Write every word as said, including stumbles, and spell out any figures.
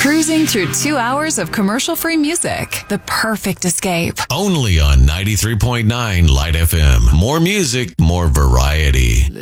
cruising through two hours of commercial-free music. The perfect escape. Only on ninety-three point nine Light F M. More music, more variety.